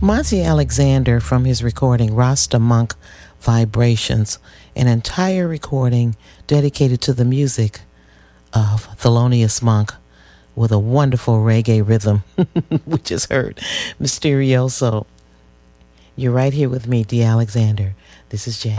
Monty Alexander, from his recording Rasta Monk Vibrations, an entire recording dedicated to the music of Thelonious Monk with a wonderful reggae rhythm. We just heard Mysterioso. You're right here with me, D. Alexander. This is Jay.